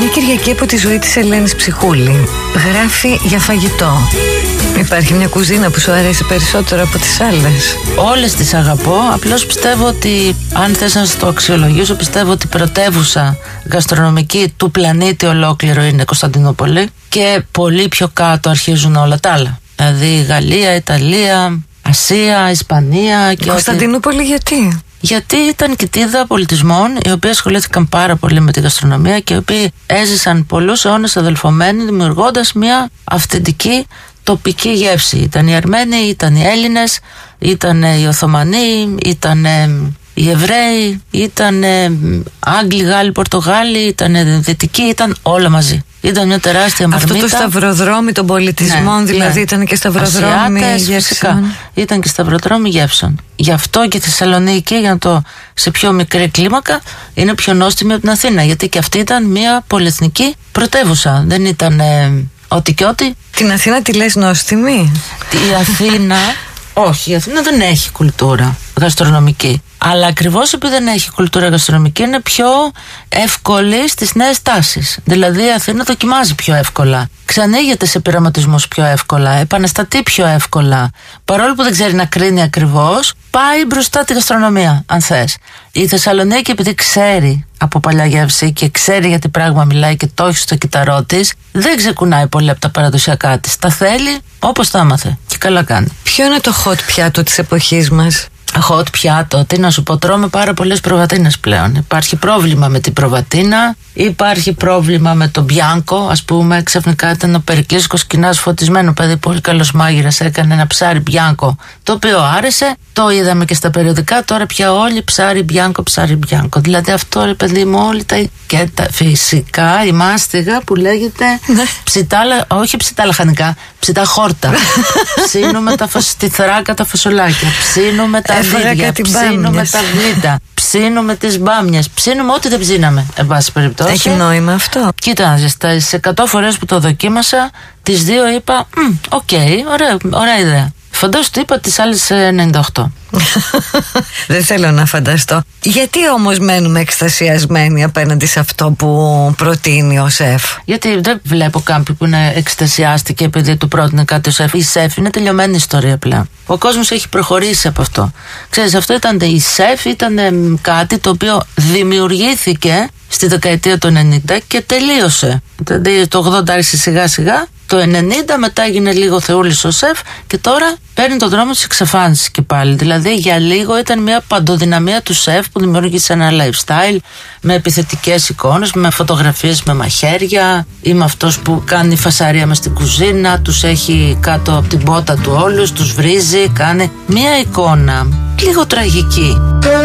Μια Κυριακή από τη ζωή της Ελένης Ψυχούλη. Γράφει για φαγητό. Υπάρχει μια κουζίνα που σου αρέσει περισσότερο από τις άλλες? Όλες τις αγαπώ. Απλώς πιστεύω ότι, αν θες να το αξιολογήσω, πιστεύω ότι η πρωτεύουσα γαστρονομική του πλανήτη ολόκληρο είναι Κωνσταντινούπολη. Και πολύ πιο κάτω αρχίζουν όλα τα άλλα. Δηλαδή Γαλλία, Ιταλία, Ασία, Ισπανία. Και Κωνσταντινούπολη γιατί? Γιατί ήταν κοιτίδα πολιτισμών, οι οποίοι ασχολήθηκαν πάρα πολύ με τη γαστρονομία και οι οποίοι έζησαν πολλούς αιώνες αδελφωμένοι, δημιουργώντας μια αυθεντική τοπική γεύση. Ήταν οι Αρμένοι, ήταν οι Έλληνες, ήταν οι Οθωμανοί, ήταν οι Εβραίοι, ήταν Άγγλοι, Γάλλοι, Πορτογάλοι, ήταν Δυτικοί, ήταν όλα μαζί. Ήταν μια τεράστια μαρμίτα. Αυτό το σταυροδρόμι των πολιτισμών, δηλαδή ήταν και σταυροδρόμι γεύσεων. Ήταν και σταυροδρόμι γεύσεων. Γι' αυτό και η Θεσσαλονίκη, για να το σε πιο μικρή κλίμακα, είναι πιο νόστιμη από την Αθήνα. Γιατί και αυτή ήταν μια πολυεθνική πρωτεύουσα. Δεν ήταν ό,τι και ό,τι. Την Αθήνα τη λες νόστιμη? Η Αθήνα, όχι, η Αθήνα δεν έχει κουλτούρα γαστρονομική. Αλλά ακριβώς επειδή δεν έχει κουλτούρα γαστρονομική, είναι πιο εύκολη στις νέες τάσεις. Δηλαδή η Αθήνα δοκιμάζει πιο εύκολα, ξανοίγεται σε πειραματισμούς πιο εύκολα, επαναστατεί πιο εύκολα. Παρόλο που δεν ξέρει να κρίνει ακριβώς, πάει μπροστά τη γαστρονομία, αν θες. Η Θεσσαλονίκη, επειδή ξέρει από παλιά γεύση και ξέρει για τι πράγμα μιλάει και το έχει στο κυταρό της, δεν ξεκουνάει πολύ από τα παραδοσιακά της. Τα θέλει όπως τα έμαθε. Και καλά κάνει. Ποιο είναι το hot πιάτο της εποχής μας? Hot πιάτο, τι να σου πω, τρώμε πάρα πολλές προβατίνες πλέον. Υπάρχει πρόβλημα με την προβατίνα, υπάρχει πρόβλημα με το μπιάνκο. Ας πούμε, ξαφνικά ήταν ο Περικλής Κοσκινάς, φωτισμένο παιδί, πολύ καλός μάγειρας, έκανε ένα ψάρι μπιάνκο, το οποίο άρεσε. Το είδαμε και στα περιοδικά. Τώρα πια όλοι ψάρι μπιάνκο, ψάρι μπιάνκο. Δηλαδή αυτό, ρε παιδί μου, όλοι και τα φυσικά η μάστιγα που λέγεται ψητάλα, όχι ψητά λαχανικά, ψητά χόρτα. Ψήνουμε τη θράκα, τα φασολάκια, ψήνουμε τα δίδια, ψήνουμε τα γλύτα, ψήνουμε τις μπάμιες, ψήνουμε ό,τι δεν ψήναμε, εν πάση περιπτώσει. Έχει νόημα αυτό? Κοίτα, στις 100 φορές που το δοκίμασα, τις 2 είπα, οκ, ωραία ιδέα. Φαντάσου του είπα τις άλλες 98. Δεν θέλω να φανταστώ. Γιατί όμως μένουμε εκστασιασμένοι απέναντι σε αυτό που προτείνει ο σεφ? Γιατί δεν βλέπω κάποιον που είναι εκστασιάστηκε επειδή του πρότεινε κάτι ο σεφ. Η σεφ είναι τελειωμένη ιστορία πλέον. Ο κόσμος έχει προχωρήσει από αυτό. Ξέρεις, αυτό ήταν η σεφ, ήταν κάτι το οποίο δημιουργήθηκε στη δεκαετία του 90 και τελείωσε. Δηλαδή το 80 άρχισε σιγά σιγά. Το 90 μετά έγινε λίγο θεούλης ο σεφ και τώρα παίρνει τον δρόμο της εξαφάνισης και πάλι. Δηλαδή για λίγο ήταν μια παντοδυναμία του σεφ που δημιούργησε ένα lifestyle με επιθετικές εικόνες, με φωτογραφίες με μαχαίρια. Είμαι αυτός που κάνει φασαρία μες στην κουζίνα, τους έχει κάτω από την πότα του όλους, τους βρίζει, κάνει μια εικόνα λίγο τραγική.